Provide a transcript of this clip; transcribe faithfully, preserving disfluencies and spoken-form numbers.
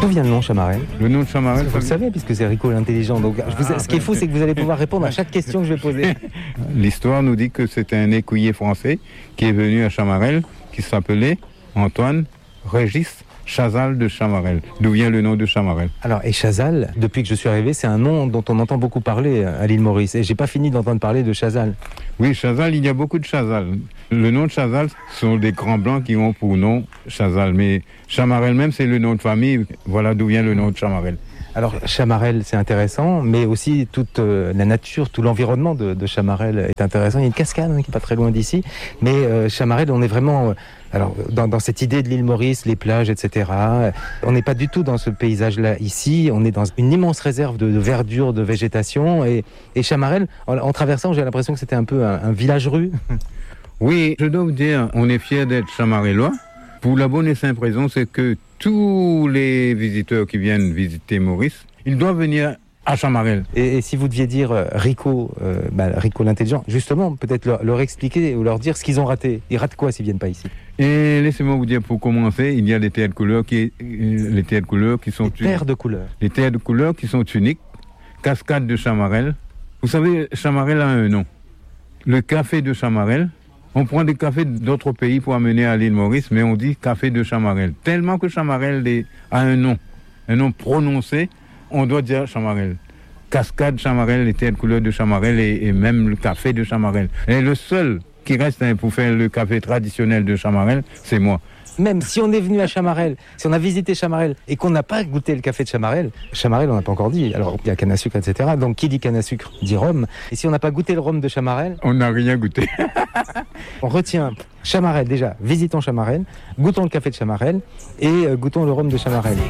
D'où vient le nom Chamarel? Le nom de Chamarel, vous le savez, puisque c'est Rico l'intelligent. Donc, je vous, Ah, ce qui est fou, c'est que vous allez pouvoir répondre à chaque question que je vais poser. L'histoire nous dit que c'était un écuyer français qui est venu à Chamarel, qui s'appelait Antoine Régis Chazal de Chamarel. D'où vient le nom de Chamarel? Alors, et Chazal, depuis que je suis arrivé, c'est un nom dont on entend beaucoup parler à l'île Maurice. Et j'ai pas fini d'entendre parler de Chazal. Oui, Chazal, il y a beaucoup de Chazal. Le nom de Chazal sont des grands blancs qui ont pour nom Chazal. Mais Chamarel même, c'est le nom de famille. Voilà d'où vient le nom de Chamarel. Alors, Chamarel, c'est intéressant, mais aussi toute euh, la nature, tout l'environnement de, de Chamarel est intéressant. Il y a une cascade hein, qui n'est pas très loin d'ici. Mais euh, Chamarel, on est vraiment... Euh, alors, dans, dans cette idée de l'île Maurice, les plages, et cetera, on n'est pas du tout dans ce paysage-là ici. On est dans une immense réserve de, de verdure, de végétation. Et, et Chamarel, en, en traversant, j'ai l'impression que c'était un peu un, un village-rue. Oui, je dois vous dire, on est fiers d'être Chamarelois. Pour la bonne et simple raison, c'est que tous les visiteurs qui viennent visiter Maurice, ils doivent venir à Chamarel. Et, et si vous deviez dire euh, Rico, euh, bah, Rico l'intelligent, justement, peut-être leur, leur expliquer ou leur dire ce qu'ils ont raté. Ils ratent quoi s'ils viennent pas ici? Et laissez-moi vous dire, pour commencer, il y a des terres de couleur qui, euh, les terres de couleur qui sont... Les terres de couleur. Les terres de couleur qui sont uniques. Cascade de Chamarel. Vous savez, Chamarel a un nom. Le café de Chamarel. On prend des cafés d'autres pays pour amener à l'île Maurice, mais on dit café de Chamarel. Tellement que Chamarel est, a un nom, un nom prononcé, on doit dire Chamarel. Cascade Chamarel, les terres de couleur de Chamarel et, et même le café de Chamarel. Et le seul qui reste hein, pour faire le café traditionnel de Chamarel, c'est moi. Même si on est venu à Chamarel, si on a visité Chamarel et qu'on n'a pas goûté le café de Chamarel, Chamarel on n'a pas encore dit, alors il y a canne à sucre, et cetera. Donc qui dit canne à sucre dit rhum. Et si on n'a pas goûté le rhum de Chamarel... On n'a rien goûté. On retient Chamarel déjà, visitons Chamarel, goûtons le café de Chamarel et euh, goûtons le rhum de Chamarel.